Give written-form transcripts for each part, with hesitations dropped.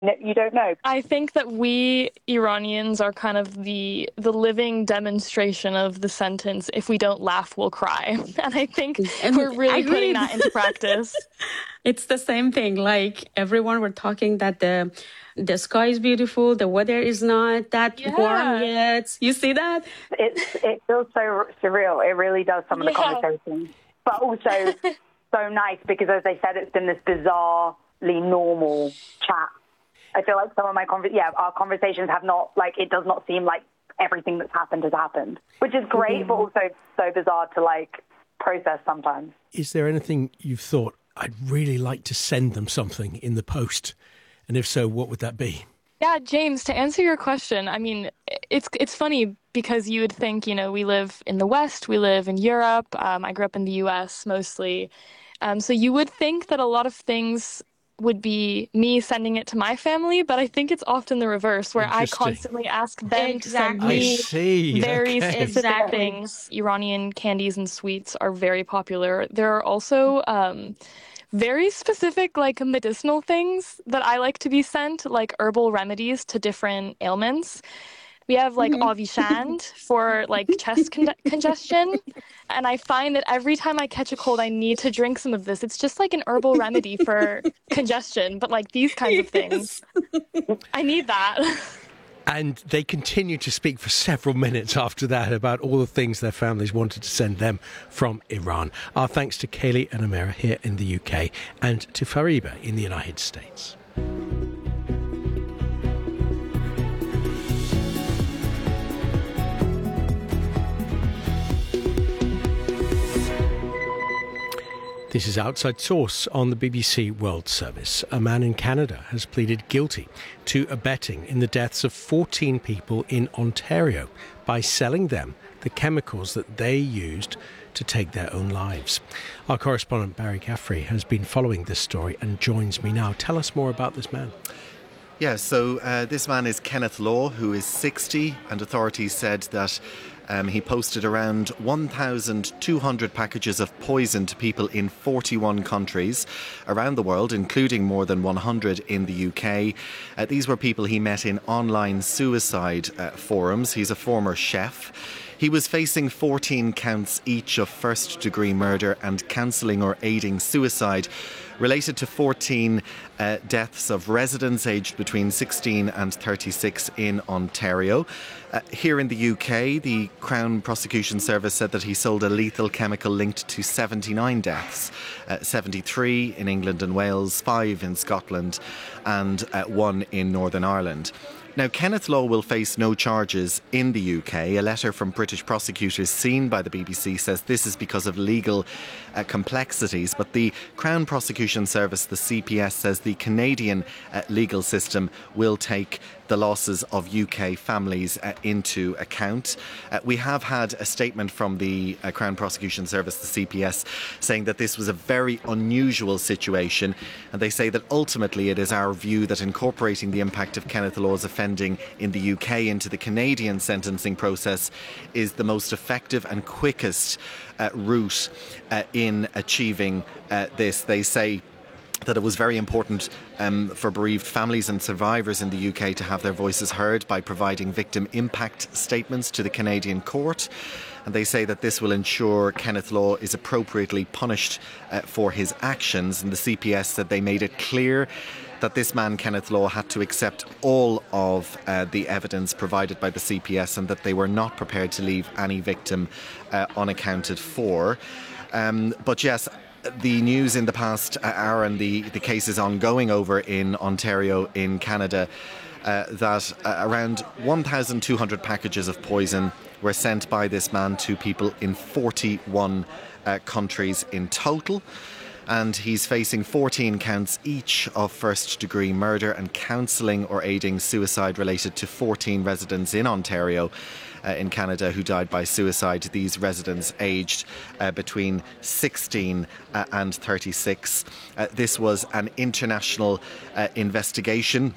You don't know. I think that we Iranians are kind of the living demonstration of the sentence, if we don't laugh, we'll cry. And I think we're really putting Agreed. that into practice. It's the same thing. Like everyone were talking that the sky is beautiful, the weather is not that warm Yeah. yet. You see that? It feels so surreal. It really does, some of the Yeah. conversations. But also so nice because, as I said, it's been this bizarrely normal chat. I feel like some of our conversations have not, like, it does not seem like everything that's happened has happened, which is great, but also so bizarre to, like, process sometimes. Is there anything you've thought, I'd really like to send them something in the post? And if so, what would that be? Yeah, James, to answer your question, I mean, it's funny because you would think, we live in the West, we live in Europe. I grew up in the US mostly. So you would think that a lot of things would be me sending it to my family, but I think it's often the reverse, where I constantly ask them to send me very specific things. Iranian candies and sweets are very popular. There are also very specific, like, medicinal things that I like to be sent, like herbal remedies to different ailments. We have like Avishand for like chest congestion. And I find that every time I catch a cold, I need to drink some of this. It's just like an herbal remedy for congestion, but like these kinds of things. I need that. And they continued to speak for several minutes after that about all the things their families wanted to send them from Iran. Our thanks to Kaylee and Amira here in the UK and to Fariba in the United States. This is Outside Source on the BBC World Service. A man in Canada has pleaded guilty to abetting in the deaths of 14 people in Ontario by selling them the chemicals that they used to take their own lives. Our correspondent Barry Gaffrey has been following this story and joins me now. Tell us more about this man. Yeah, so this man is Kenneth Law, who is 60, and authorities said that he posted around 1,200 packages of poison to people in 41 countries around the world, including more than 100 in the UK. These were people he met in online suicide forums. He's a former chef. He was facing 14 counts each of first-degree murder and counselling or aiding suicide, related to 14 deaths of residents aged between 16 and 36 in Ontario. Here in the UK, the Crown Prosecution Service said that he sold a lethal chemical linked to 79 deaths, 73 in England and Wales, 5 in Scotland and 1 in Northern Ireland. Now, Kenneth Law will face no charges in the UK. A letter from British prosecutors seen by the BBC says this is because of legal complexities. But the Crown Prosecution Service, the CPS, says the Canadian legal system will take the losses of UK families into account. We have had a statement from the Crown Prosecution Service, the CPS, saying that this was a very unusual situation, and they say that ultimately it is our view that incorporating the impact of Kenneth Law's offending in the UK into the Canadian sentencing process is the most effective and quickest route in achieving this. They say that it was very important for bereaved families and survivors in the UK to have their voices heard by providing victim impact statements to the Canadian court. And they say that this will ensure Kenneth Law is appropriately punished for his actions. And the CPS said they made it clear that this man, Kenneth Law, had to accept all of the evidence provided by the CPS and that they were not prepared to leave any victim unaccounted for. But yes, the news in the past hour and the cases ongoing over in Ontario in Canada, that around 1,200 packages of poison were sent by this man to people in 41 countries in total. And he's facing 14 counts each of first-degree murder and counselling or aiding suicide related to 14 residents in Ontario in Canada who died by suicide. These residents aged between 16 and 36. This was an international investigation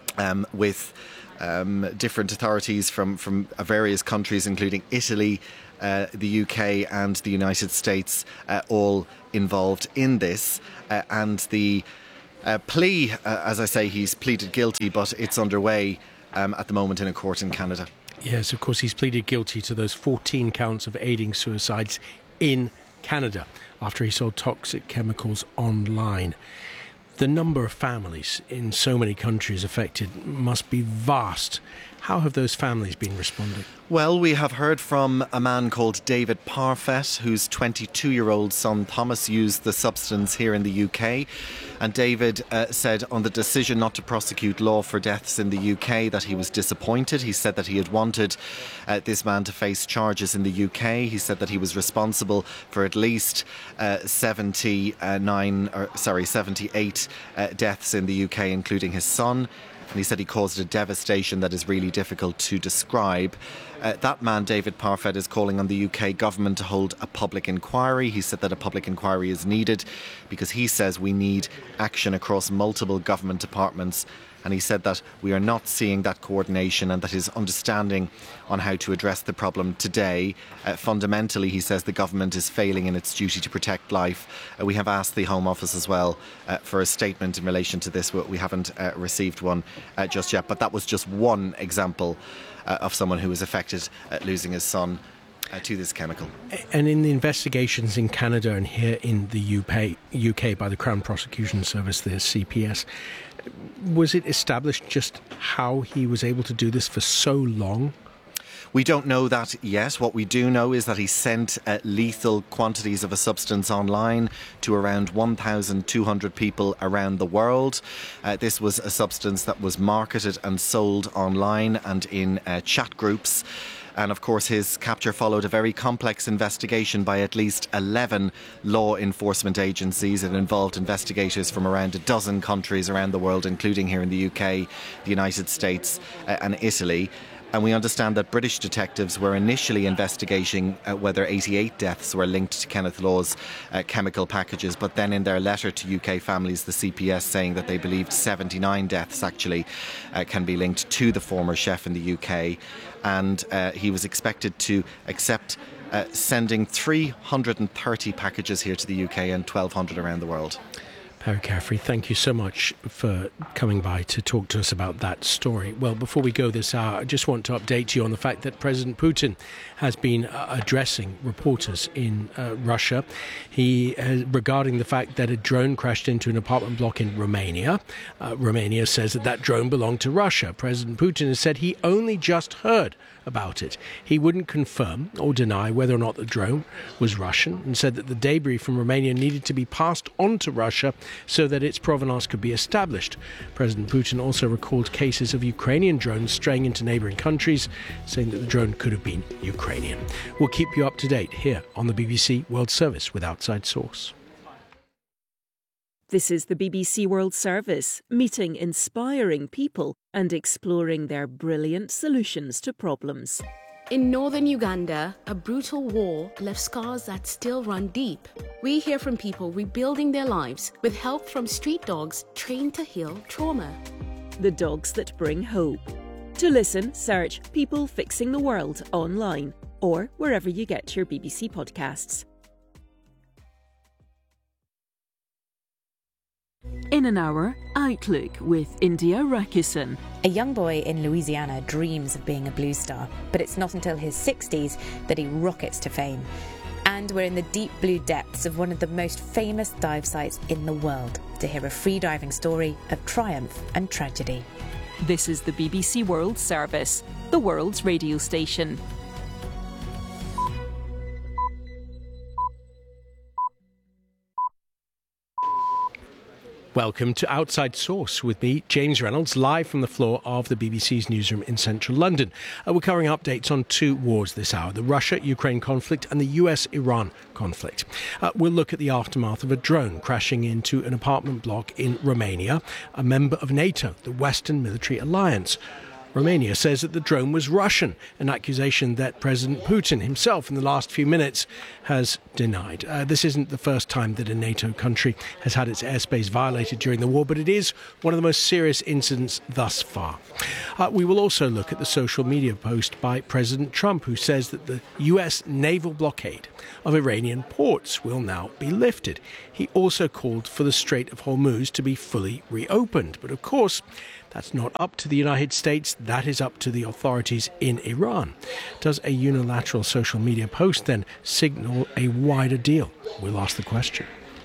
with different authorities from various countries, including Italy, the UK and the United States, all involved in this. And the plea. As I say, he's pleaded guilty, but it's underway at the moment in a court in Canada. Yes, of course, he's pleaded guilty to those 14 counts of aiding suicides in Canada after he sold toxic chemicals online. The number of families in so many countries affected must be vast. How have those families been responding? Well, we have heard from a man called David Parfet, whose 22-year-old son Thomas used the substance here in the UK. And David said on the decision not to prosecute law for deaths in the UK that he was disappointed. He said that he had wanted this man to face charges in the UK. He said that he was responsible for at least 78 deaths in the UK, including his son. And he said he caused a devastation that is really difficult to describe. That man, David Parfet, is calling on the UK government to hold a public inquiry. He said that a public inquiry is needed because he says we need action across multiple government departments. And he said that we are not seeing that coordination and that his understanding on how to address the problem today, fundamentally, he says the government is failing in its duty to protect life. We have asked the Home Office as well for a statement in relation to this. We haven't received one just yet, but that was just one example of someone who was affected losing his son to this chemical. And in the investigations in Canada and here in the UK by the Crown Prosecution Service, the CPS, was it established just how he was able to do this for so long? We don't know that yet. What we do know is that he sent lethal quantities of a substance online to around 1,200 people around the world. This was a substance that was marketed and sold online and in chat groups. And of course, his capture followed a very complex investigation by at least 11 law enforcement agencies. It involved investigators from around a dozen countries around the world, including here in the UK, the United States and Italy. And we understand that British detectives were initially investigating whether 88 deaths were linked to Kenneth Law's chemical packages, but then in their letter to UK families, the CPS saying that they believed 79 deaths actually can be linked to the former chef in the UK. And he was expected to accept sending 330 packages here to the UK and 1,200 around the world. Perry Caffrey, thank you so much for coming by to talk to us about that story. Well, before we go this hour, I just want to update you on the fact that President Putin has been addressing reporters in Russia. He regarding the fact that a drone crashed into an apartment block in Romania. Romania says that drone belonged to Russia. President Putin has said he only just heard about it. He wouldn't confirm or deny whether or not the drone was Russian and said that the debris from Romania needed to be passed on to Russia so that its provenance could be established. President Putin also recalled cases of Ukrainian drones straying into neighbouring countries, saying that the drone could have been Ukrainian. We'll keep you up to date here on the BBC World Service with Outside Source. This is the BBC World Service, meeting inspiring people and exploring their brilliant solutions to problems. In northern Uganda, a brutal war left scars that still run deep. We hear from people rebuilding their lives with help from street dogs trained to heal trauma. The dogs that bring hope. To listen, search People Fixing the World online or wherever you get your BBC podcasts. In an hour, Outlook with India Rakusan. A young boy in Louisiana dreams of being a blues star, but it's not until his 60s that he rockets to fame. And we're in the deep blue depths of one of the most famous dive sites in the world to hear a free diving story of triumph and tragedy. This is the BBC World Service, the world's radio station. Welcome to Outside Source with me, James Reynolds, live from the floor of the BBC's newsroom in central London. We're covering updates on two wars this hour, the Russia-Ukraine conflict and the US-Iran conflict. We'll look at the aftermath of a drone crashing into an apartment block in Romania, a member of NATO, the Western Military Alliance. Romania says that the drone was Russian, an accusation that President Putin himself in the last few minutes has denied. This isn't the first time that a NATO country has had its airspace violated during the war, but it is one of the most serious incidents thus far. We will also look at the social media post by President Trump, who says that the US naval blockade of Iranian ports will now be lifted. He also called for the Strait of Hormuz to be fully reopened. But of course, that's not up to the United States, that is up to the authorities in Iran. Does a unilateral social media post then signal a wider deal? We'll ask the question.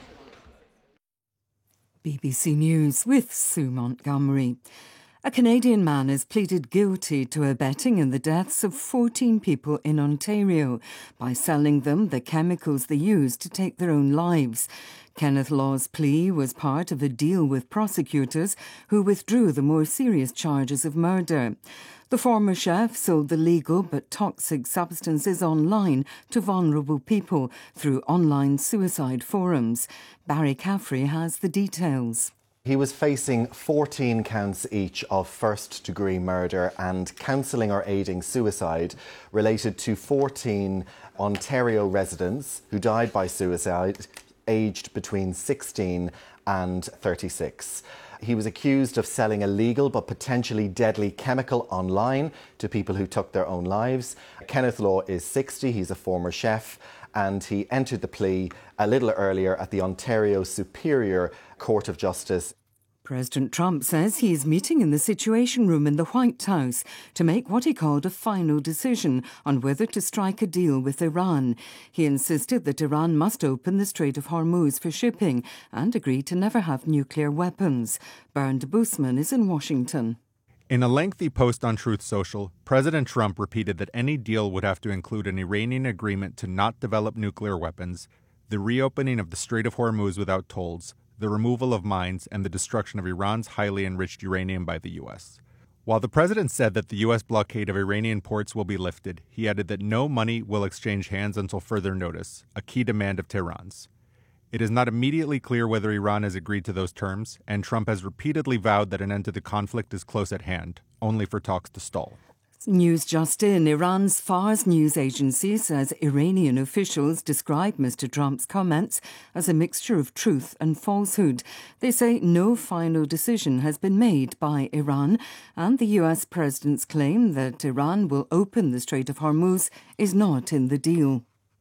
BBC News with Sue Montgomery. A Canadian man has pleaded guilty to abetting in the deaths of 14 people in Ontario by selling them the chemicals they used to take their own lives. Kenneth Law's plea was part of a deal with prosecutors who withdrew the more serious charges of murder. The former chef sold the legal but toxic substances online to vulnerable people through online suicide forums. Barry Caffrey has the details. He was facing 14 counts each of first-degree murder and counselling or aiding suicide related to 14 Ontario residents who died by suicide, aged between 16 and 36. He was accused of selling a legal but potentially deadly chemical online to people who took their own lives. Kenneth Law is 60, he's a former chef, and he entered the plea a little earlier at the Ontario Superior Court of Justice. President Trump says he is meeting in the Situation Room in the White House to make what he called a final decision on whether to strike a deal with Iran. He insisted that Iran must open the Strait of Hormuz for shipping and agree to never have nuclear weapons. Bernd Busman is in Washington. In a lengthy post on Truth Social, President Trump repeated that any deal would have to include an Iranian agreement to not develop nuclear weapons, the reopening of the Strait of Hormuz without tolls, the removal of mines, and the destruction of Iran's highly enriched uranium by the U.S. While the president said that the U.S. blockade of Iranian ports will be lifted, he added that no money will exchange hands until further notice, a key demand of Tehran's. It is not immediately clear whether Iran has agreed to those terms, and Trump has repeatedly vowed that an end to the conflict is close at hand, only for talks to stall. News just in. Iran's Fars news agency says Iranian officials describe Mr. Trump's comments as a mixture of truth and falsehood. They say no final decision has been made by Iran, and the US president's claim that Iran will open the Strait of Hormuz is not in the deal.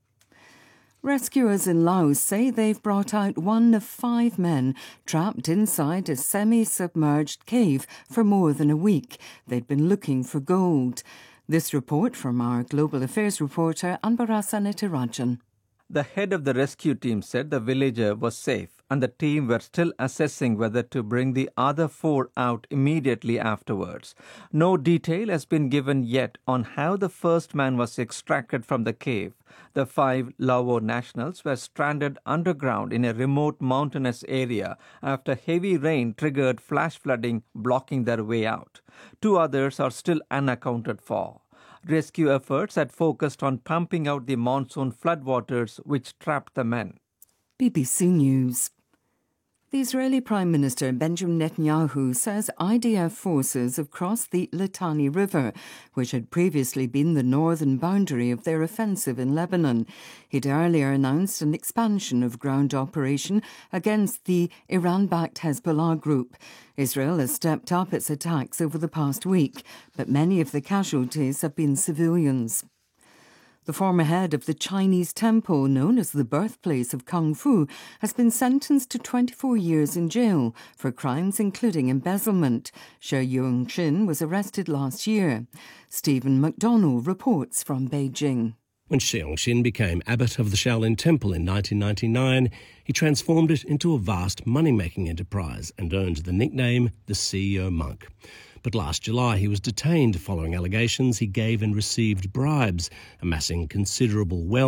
Rescuers in Laos say they've brought out one of 5 men trapped inside a semi-submerged cave for more than a week. They'd been looking for gold. This report from our Global Affairs reporter Anbara Nitirajan. The head of the rescue team said the villager was safe, and the team were still assessing whether to bring the other 4 out immediately afterwards. No detail has been given yet on how the first man was extracted from the cave. The 5 Lao nationals were stranded underground in a remote mountainous area after heavy rain triggered flash flooding, blocking their way out. 2 others are still unaccounted for. Rescue efforts had focused on pumping out the monsoon floodwaters which trapped the men. BBC News. The Israeli Prime Minister Benjamin Netanyahu says IDF forces have crossed the Litani River, which had previously been the northern boundary of their offensive in Lebanon. He'd earlier announced an expansion of ground operation against the Iran-backed Hezbollah group. Israel has stepped up its attacks over the past week, but many of the casualties have been civilians. The former head of the Chinese temple, known as the birthplace of Kung Fu, has been sentenced to 24 years in jail for crimes including embezzlement. Shi Yongxin was arrested last year. Stephen McDonnell reports from Beijing. When Shi Yongxin became abbot of the Shaolin Temple in 1999, he transformed it into a vast money-making enterprise and earned the nickname the CEO Monk. But last July he was detained following allegations he gave and received bribes, amassing considerable wealth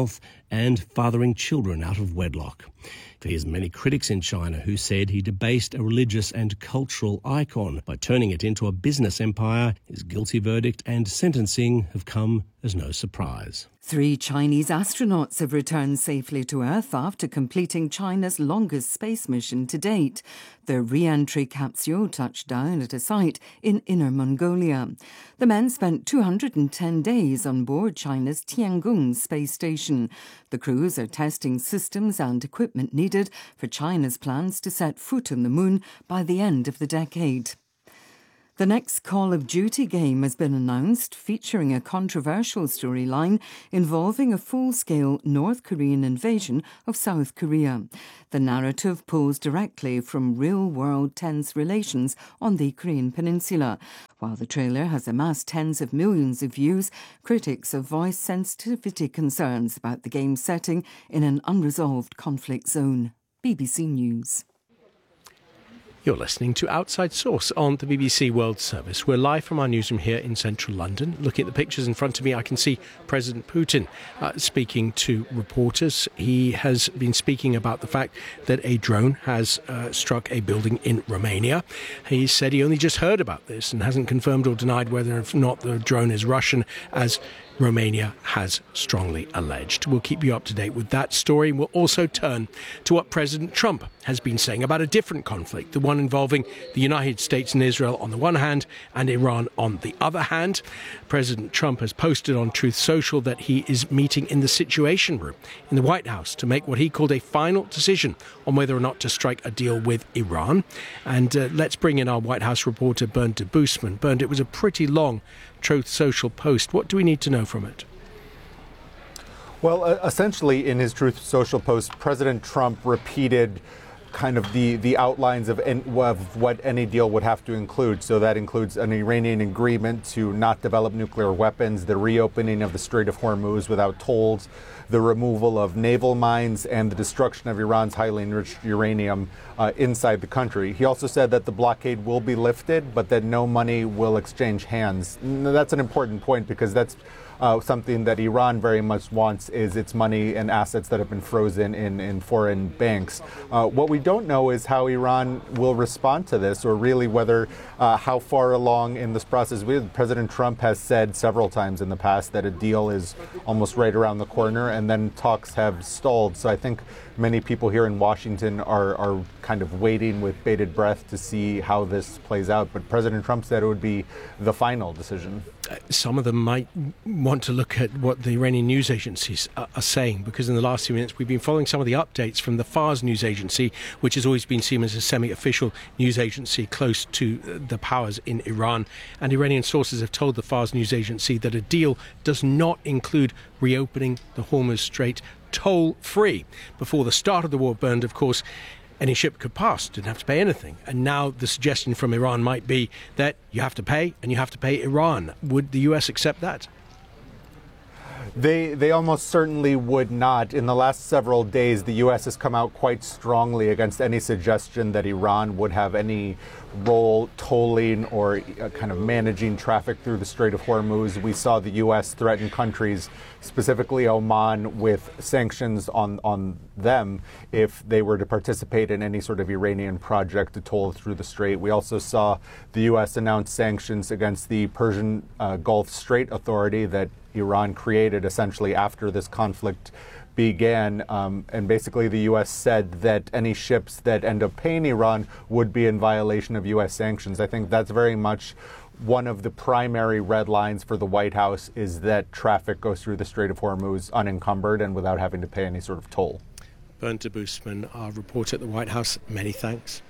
and fathering children out of wedlock. For his many critics in China who said he debased a religious and cultural icon by turning it into a business empire, his guilty verdict and sentencing have come as no surprise. 3 Chinese astronauts have returned safely to Earth after completing China's longest space mission to date. The re-entry capsule touched down at a site in Inner Mongolia. The men spent 210 days on board China's Tiangong space station. The crews are testing systems and equipment needed for China's plans to set foot on the moon by the end of the decade. The next Call of Duty game has been announced, featuring a controversial storyline involving a full-scale North Korean invasion of South Korea. The narrative pulls directly from real-world tense relations on the Korean peninsula. While the trailer has amassed tens of millions of views, critics have voiced sensitivity concerns about the game's setting in an unresolved conflict zone. BBC News. You're listening to Outside Source on the BBC World Service. We're live from our newsroom here in central London. Looking at the pictures in front of me, I can see President Putin speaking to reporters. He has been speaking about the fact that a drone has struck a building in Romania. He said he only just heard about this and hasn't confirmed or denied whether or not the drone is Russian, as Romania has strongly alleged. We'll keep you up to date with that story. We'll also turn to what President Trump has been saying about a different conflict, the one involving the United States and Israel on the one hand and Iran on the other hand. President Trump has posted on Truth Social that he is meeting in the Situation Room in the White House to make what he called a final decision on whether or not to strike a deal with Iran. And let's bring in our White House reporter, Bernd de Boosman. Bernd, it was a pretty long Truth Social post. What do we need to know from it? Well, essentially in his Truth Social post, President Trump repeated kind of the outlines of what any deal would have to include. So that includes an Iranian agreement to not develop nuclear weapons, the reopening of the Strait of Hormuz without tolls, the removal of naval mines, and the destruction of Iran's highly enriched uranium inside the country. He also said that the blockade will be lifted, but that no money will exchange hands. That's an important point, because that's something that Iran very much wants, is its money and assets that have been frozen in foreign banks. What we don't know is how Iran will respond to this, or really whether how far along in this process. President Trump has said several times in the past that a deal is almost right around the corner, and then talks have stalled. So I think many people here in Washington are kind of waiting with bated breath to see how this plays out. But President Trump said it would be the final decision. Some of them might want to look at what the Iranian news agencies are saying, because in the last few minutes we've been following some of the updates from the Fars news agency, which has always been seen as a semi-official news agency close to the powers in Iran. And Iranian sources have told the Fars news agency that a deal does not include reopening the Hormuz Strait toll-free. Before the start of the war burned, of course, any ship could pass, didn't have to pay anything. And now the suggestion from Iran might be that you have to pay, and you have to pay Iran. Would the US accept that? They almost certainly would not. In the last several days, the U.S. has come out quite strongly against any suggestion that Iran would have any role tolling or kind of managing traffic through the Strait of Hormuz. We saw the U.S. threaten countries, specifically Oman, with sanctions on them if they were to participate in any sort of Iranian project to toll through the strait. We also saw the U.S. announce sanctions against the Persian Gulf Strait Authority that Iran created essentially after this conflict began, and basically the U.S. said that any ships that end up paying Iran would be in violation of U.S. sanctions. I think that's very much one of the primary red lines for the White House, is that traffic goes through the Strait of Hormuz unencumbered and without having to pay any sort of toll. Bernd de Boosman, our reporter at the White House, many thanks.